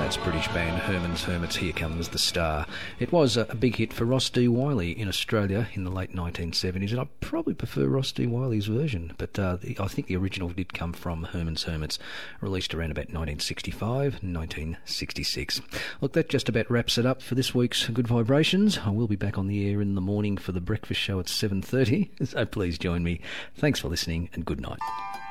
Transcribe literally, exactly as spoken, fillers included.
That's British band Herman's Hermits, Here Comes the Star. It was a, a big hit for Ross D. Wiley in Australia in the late nineteen seventies, and I probably prefer Ross D. Wiley's version, but uh, the, I think the original did come from Herman's Hermits, released around about nineteen sixty-five, nineteen sixty-six. Look, that just about wraps it up for this week's Good Vibrations. I will be back on the air in the morning for the breakfast show at seven thirty, so please join me. Thanks for listening, and good night.